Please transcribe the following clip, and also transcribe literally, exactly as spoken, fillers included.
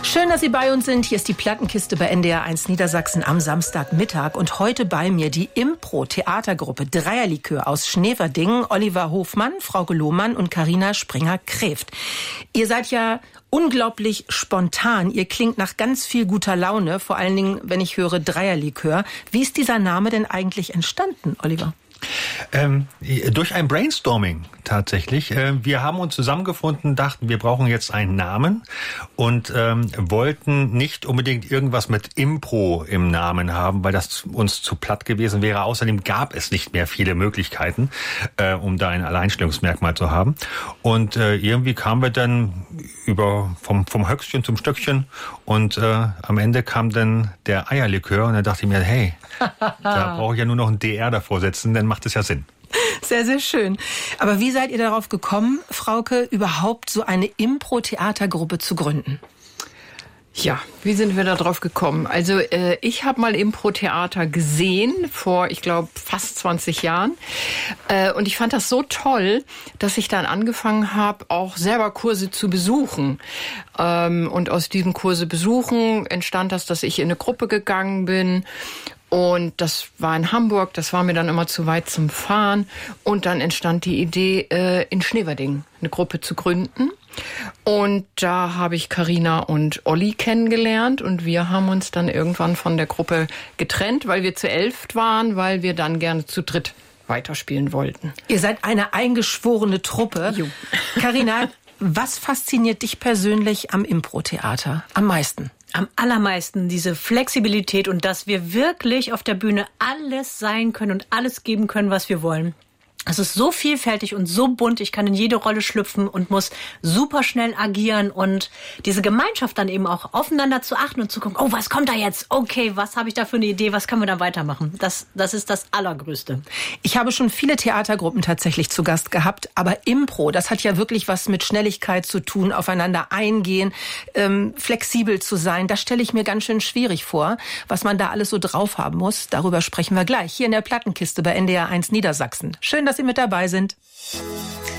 Schön, dass Sie bei uns sind. Hier ist die Plattenkiste bei N D R eins Niedersachsen am Samstagmittag. Und heute bei mir die Impro-Theatergruppe Dreierlikör aus Schneverdingen. Oliver Hofmann, Frauke Lohmann und Carina Springer-Kreft. Ihr seid ja unglaublich spontan. Ihr klingt nach ganz viel guter Laune. Vor allen Dingen, wenn ich höre Dreierlikör. Wie ist dieser Name denn eigentlich entstanden, Oliver? Ähm, durch ein Brainstorming tatsächlich. Äh, wir haben uns zusammengefunden, dachten, wir brauchen jetzt einen Namen und ähm, wollten nicht unbedingt irgendwas mit Impro im Namen haben, weil das uns zu platt gewesen wäre. Außerdem gab es nicht mehr viele Möglichkeiten, äh, um da ein Alleinstellungsmerkmal zu haben. Und äh, irgendwie kamen wir dann über vom, vom Höchstchen zum Stöckchen und äh, am Ende kam dann der Eierlikör und da dachte ich mir, hey, da brauche ich ja nur noch ein D R davor setzen, dann macht es ja Sinn. Sehr, sehr schön. Aber wie seid ihr darauf gekommen, Frauke, überhaupt so eine Impro-Theatergruppe zu gründen? Ja, wie sind wir da drauf gekommen? Also äh, ich habe mal Impro-Theater gesehen vor, ich glaube, fast zwanzig Jahren. Äh, und ich fand das so toll, dass ich dann angefangen habe, auch selber Kurse zu besuchen. Ähm, und aus diesen Kurse besuchen entstand das, dass ich in eine Gruppe gegangen bin. Und das war in Hamburg, das war mir dann immer zu weit zum Fahren. Und dann entstand die Idee, äh, in Schneverdingen eine Gruppe zu gründen. Und da habe ich Carina und Olli kennengelernt. Und wir haben uns dann irgendwann von der Gruppe getrennt, weil wir zu elft waren, weil wir dann gerne zu dritt weiterspielen wollten. Ihr seid eine eingeschworene Truppe. Jo. Carina, was fasziniert dich persönlich am Impro-Theater am meisten? Am allermeisten diese Flexibilität und dass wir wirklich auf der Bühne alles sein können und alles geben können, was wir wollen. Es ist so vielfältig und so bunt, ich kann in jede Rolle schlüpfen und muss super schnell agieren und diese Gemeinschaft dann eben auch aufeinander zu achten und zu gucken, oh, was kommt da jetzt? Okay, was habe ich da für eine Idee? Was können wir da weitermachen? Das, das ist das Allergrößte. Ich habe schon viele Theatergruppen tatsächlich zu Gast gehabt, aber Impro, das hat ja wirklich was mit Schnelligkeit zu tun, aufeinander eingehen, ähm, flexibel zu sein. Das stelle ich mir ganz schön schwierig vor, was man da alles so drauf haben muss. Darüber sprechen wir gleich hier in der Plattenkiste bei N D R eins Niedersachsen. Schön, dass Sie mit dabei sind.